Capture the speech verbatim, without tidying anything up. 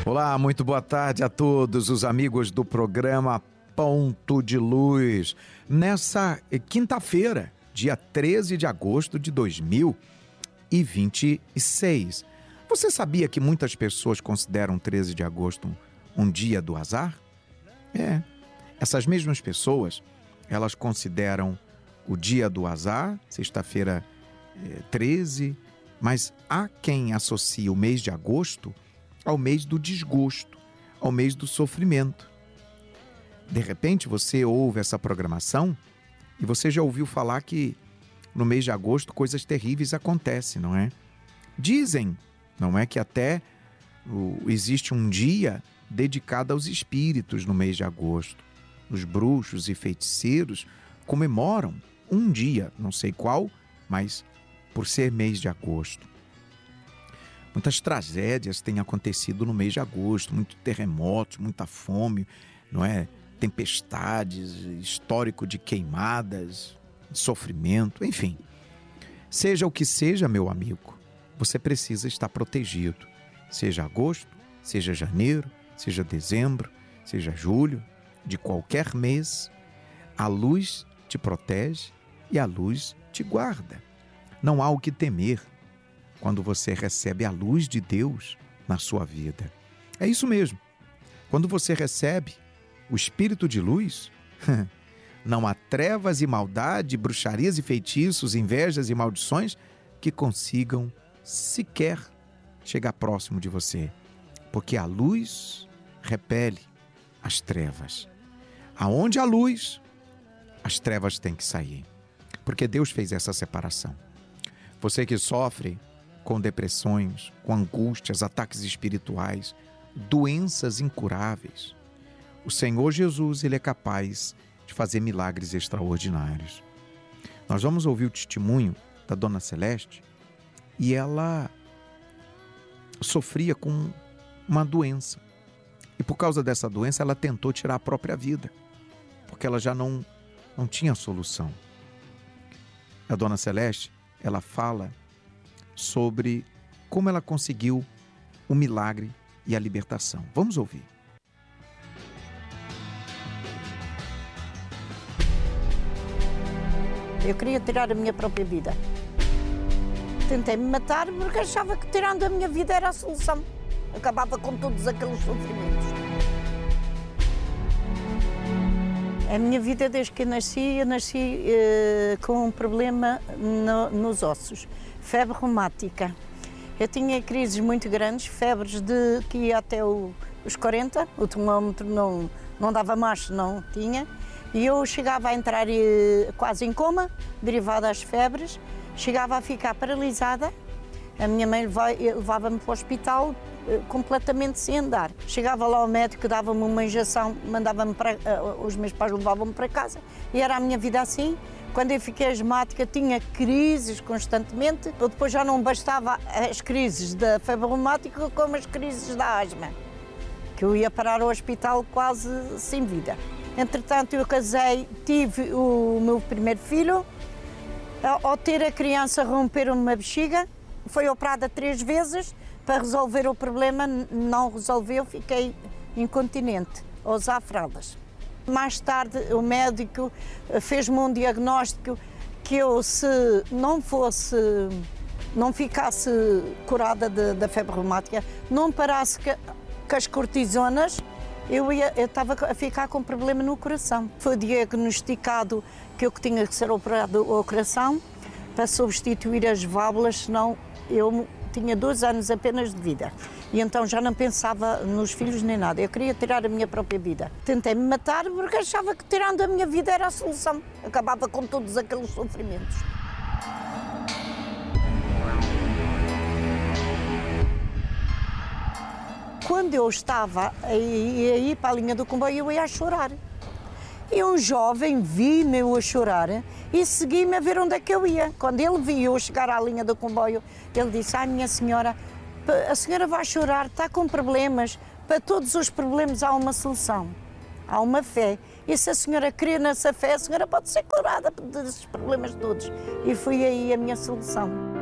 Olá, muito boa tarde a todos os amigos do programa Ponto de Luz. Nessa quinta-feira, dia treze de agosto de dois mil e vinte e seis. Você sabia que muitas pessoas consideram treze de agosto um, um dia do azar? É. Essas mesmas pessoas, elas consideram o dia do azar, sexta-feira é, treze, mas há quem associe o mês de agosto ao mês do desgosto, ao mês do sofrimento. De repente você ouve essa programação e você já ouviu falar que no mês de agosto coisas terríveis acontecem, não é? Dizem, não é, que até o, existe um dia dedicado aos espíritos no mês de agosto. Os bruxos e feiticeiros comemoram um dia, não sei qual, mas por ser mês de agosto. Muitas tragédias têm acontecido no mês de agosto, muitos terremotos, muita fome, não é? Tempestades, histórico de queimadas, sofrimento, enfim. Seja o que seja, meu amigo, você precisa estar protegido. Seja agosto, seja janeiro, seja dezembro, seja julho, de qualquer mês, a luz te protege e a luz te guarda. Não há o que temer quando você recebe a luz de Deus na sua vida. É isso mesmo. Quando você recebe o Espírito de luz, não há trevas e maldade, bruxarias e feitiços, invejas e maldições que consigam sequer chegar próximo de você. Porque a luz repele as trevas. Aonde há luz, as trevas têm que sair. Porque Deus fez essa separação. Você que sofre com depressões, com angústias, ataques espirituais, doenças incuráveis, o Senhor Jesus, Ele é capaz de fazer milagres extraordinários. Nós vamos ouvir o testemunho da Dona Celeste e ela sofria com uma doença. E por causa dessa doença ela tentou tirar a própria vida, porque ela já não, não tinha solução. A Dona Celeste, ela fala sobre como ela conseguiu o milagre e a libertação. Vamos ouvir. Eu queria tirar a minha própria vida. Tentei me matar porque achava que tirando a minha vida era a solução. Acabava com todos aqueles sofrimentos. A minha vida, desde que eu nasci, eu nasci eh, com um problema no, nos ossos. Febre reumática. Eu tinha crises muito grandes, febres de que ia até o, os quarenta, o termómetro não, não dava mais, não tinha. E eu chegava a entrar eh, quase em coma, derivado às febres, chegava a ficar paralisada. A minha mãe levava-me para o hospital eh, completamente sem andar. Chegava lá ao médico, dava-me uma injeção, mandava-me para, eh, os meus pais levavam-me para casa. E era a minha vida assim. Quando eu fiquei asmática, tinha crises constantemente. Eu depois já não bastava as crises da febre reumática como as crises da asma, que eu ia parar ao hospital quase sem vida. Entretanto, eu casei, tive o meu primeiro filho. Ao ter a criança, romperam-me uma bexiga. Foi operada três vezes para resolver o problema. Não resolveu, fiquei incontinente, a usar fraldas. Mais tarde, o médico fez-me um diagnóstico que eu, se não fosse, não ficasse curada de, da febre reumática, não parasse com as cortisonas, eu ia, eu estava a ficar com problema no coração. Foi diagnosticado que eu tinha que ser operado o coração para substituir as válvulas, senão eu tinha dois anos apenas de vida. E então já não pensava nos filhos nem nada. Eu queria tirar a minha própria vida. Tentei me matar porque achava que tirando a minha vida era a solução. Acabava com todos aqueles sofrimentos. Quando eu estava a ir para a linha do comboio, eu ia a chorar. E um jovem vi-me eu a chorar e segui-me a ver onde é que eu ia. Quando ele viu eu chegar à linha do comboio, ele disse: ai, minha senhora, a senhora vai chorar, está com problemas. Para todos os problemas há uma solução, há uma fé. E se a senhora crer nessa fé, a senhora pode ser curada desses problemas todos. E foi aí a minha solução.